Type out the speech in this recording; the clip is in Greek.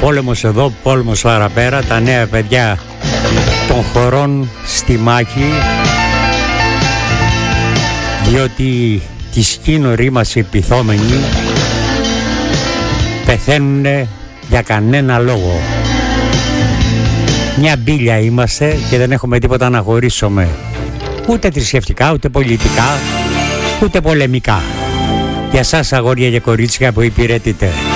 Πόλεμος εδώ, πόλεμος παραπέρα, τα νέα παιδιά των χωρών στη μάχη, διότι τη σκήνοροι μας οι επιθόμενοι πεθαίνουνε για κανένα λόγο. Μια μπίλια είμαστε και δεν έχουμε τίποτα να χωρίσουμε, ούτε θρησκευτικά, ούτε πολιτικά, ούτε πολεμικά. Για σας αγόρια και κορίτσια που υπηρετείτε.